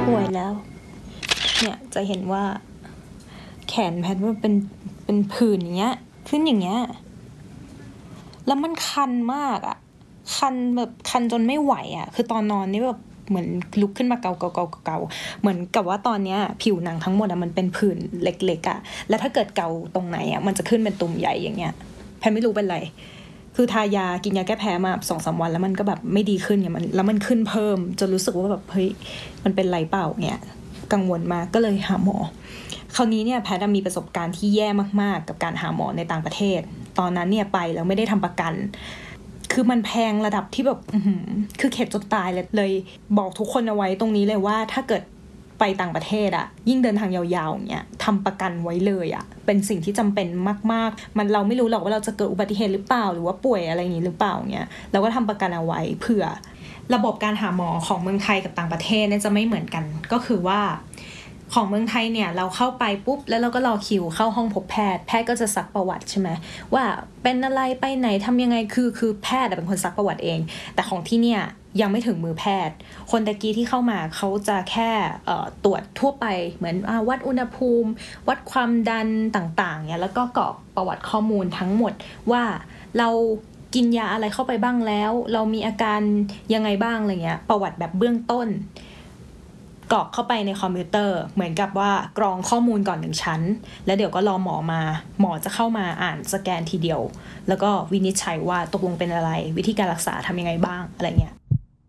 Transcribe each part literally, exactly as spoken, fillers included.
ป่วยแล้วเนี่ยจะเห็นว่าแขนแพทว่าเป็นเป็นผื่นอย่างเงี้ยขึ้นอย่างเงี้ยแล้วมันคันมากอ่ะคันแบบคันจนไม่ไหวอ่ะคือตอนนอนนี่แบบเหมือนลุกขึ้นมาเกาเกาเกาเกาเหมือนกับว่าตอนเนี้ยผิวหนังทั้งหมดอ่ะมันเป็นผื่นเล็กๆอ่ะแล้วถ้าเกิดเกาตรงไหนอ่ะมันจะขึ้นเป็นตุ่มใหญ่อย่างเงี้ยแพทไม่รู้เป็นไรคือทายากินยาแก้แพ้มาสองสามวันแล้วมันก็แบบไม่ดีขึ้นเนี่ยมันแล้วมันขึ้นเพิ่มจนรู้สึกว่าแบบเฮ้ยมันเป็นไรเปล่าเนี่ยกังวลมากก็เลยหาหมอคราวนี้เนี่ยแพทย์มีประสบการณ์ที่แย่มากๆกับการหาหมอในต่างประเทศตอนนั้นเนี่ยไปแล้วไม่ได้ทำประกันคือมันแพงระดับที่แบบคือเข็ดจนตายเลยเลยบอกทุกคนเอาไว้ตรงนี้เลยว่าถ้าเกิดไปต่างประเทศอะยิ่งเดินทางยาวๆเนี่ยทำประกันไว้เลยอะเป็นสิ่งที่จำเป็นมากๆมันเราไม่รู้หรอกว่าเราจะเกิดอุบัติเหตุหรือเปล่าหรือว่าป่วยอะไรอย่างนี้หรือเปล่าเนี่ยเราก็ทำประกันเอาไว้เผื่อระบบการหาหมอของเมืองไทยกับต่างประเทศเนี่ยจะไม่เหมือนกันก็คือว่าของเมืองไทยเนี่ยเราเข้าไปปุ๊บแล้วเราก็รอคิวเข้าห้องพบแพทย์แพทย์ก็จะซักประวัติใช่ไหมว่าเป็นอะไรไปไหนทำยังไงคือคือแพทย์เป็นคนซักประวัติเองแต่ของที่เนี่ยยังไม่ถึงมือแพทย์คนตะกี้ที่เข้ามาเขาจะแค่ตรวจทั่วไปเหมือนวัดอุณหภูมิวัดความดันต่างๆเนี่ยแล้วก็กรอกประวัติข้อมูลทั้งหมดว่าเรากินยาอะไรเข้าไปบ้างแล้วเรามีอาการยังไงบ้างอะไรเงี้ยประวัติแบบเบื้องต้นกรอกเข้าไปในคอมพิวเตอร์เหมือนกับว่ากรองข้อมูลก่อนหนึ่งชั้นแล้วเดี๋ยวก็รอหมอมาหมอจะเข้ามาอ่านสแกนทีเดียวแล้วก็วินิจฉัยว่าตกลงเป็นอะไรวิธีการรักษาทำยังไงบ้างอะไรเงี้ย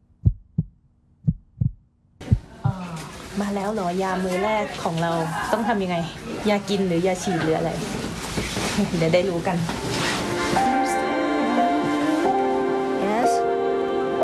มาแล้วเหรอยามือแรกของเราต้องทำยังไงยากินหรือยาฉีดหรืออะไรเดี๋ยวได้รู้กัน